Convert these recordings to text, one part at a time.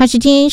好，时间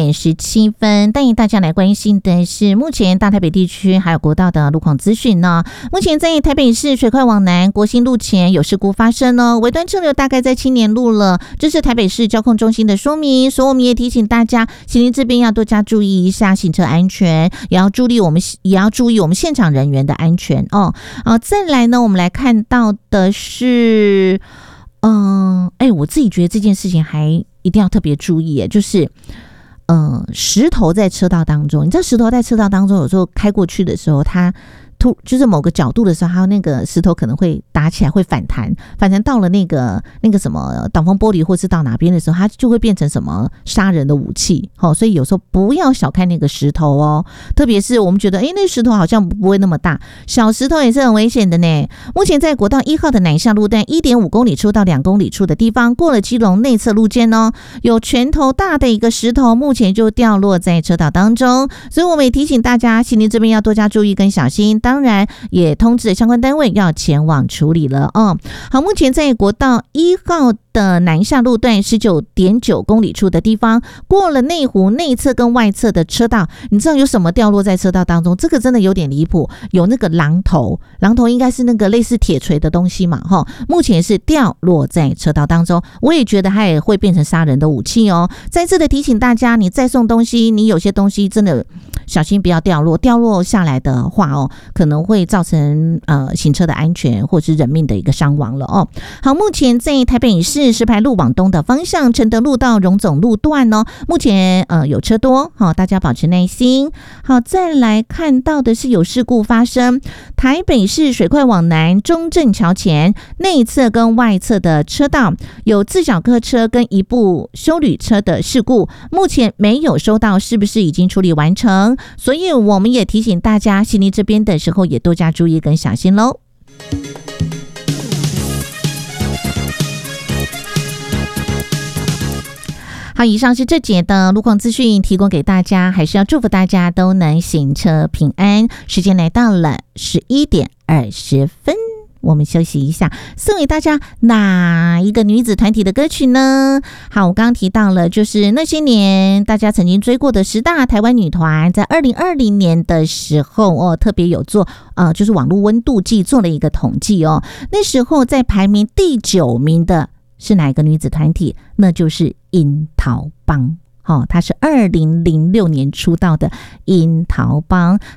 11:17，带领大家来关心的是目前大台北地区还有国道的路况资讯呢。目前在台北市水快往南国兴路前有事故发生呢，尾端车流大概在青年路了，这是台北市交控中心的说明，所以我们也提醒大家，行人这边要多加注意一下行车安全，也要注意我们现场人员的安全哦。再来呢，我们来看到的是，我自己觉得这件事情还一定要特别注意，就是石头在车道当中，你知道石头在车道当中有时候开过去的时候，它就是某个角度的时候，它那个石头可能会打起来，会反弹到了那个什么挡风玻璃或是到哪边的时候，它就会变成什么杀人的武器。所以有时候不要小看那个石头哦，特别是我们觉得那石头好像不会那么大，小石头也是很危险的呢。目前在国道1号的南向路段 1.5 公里处到2公里处的地方，过了基隆内侧路肩哦，有拳头大的一个石头，目前就掉落在车道当中，所以我们也提醒大家，行人这边要多加注意跟小心，当然也通知相关单位要前往处理了哦。好，目前在国道1号的南下路段 19.9 公里处的地方，过了内湖内侧跟外侧的车道，你知道有什么掉落在车道当中？这个真的有点离谱，有那个榔头应该是那个类似铁锤的东西嘛，目前是掉落在车道当中，我也觉得它也会变成杀人的武器哦。再次的提醒大家，你再送东西，你有些东西真的小心不要掉落下来的话可能会造成行车的安全或是人命的一个伤亡了哦。好，目前在台北市石牌路往东的方向，承德路到荣总路段目前有车多，大家保持耐心。好，再来看到的是有事故发生，台北市水快往南中正桥前内侧跟外侧的车道有自小客车跟一部休旅车的事故，目前没有收到是不是已经处理完成，所以我们也提醒大家，行李这边的时候也多加注意跟小心咯。好，以上是这节的路况资讯提供给大家，还是要祝福大家都能行车平安。时间来到了11:20，我们休息一下，送给大家哪一个女子团体的歌曲呢？好，我刚刚提到了，就是那些年大家曾经追过的10大台湾女团，在2020年的时候特别有做就是网络温度计做了一个统计哦。那时候在排名第9名的是哪一个女子团体？那就是樱桃帮。她是2006年出道的樱桃帮，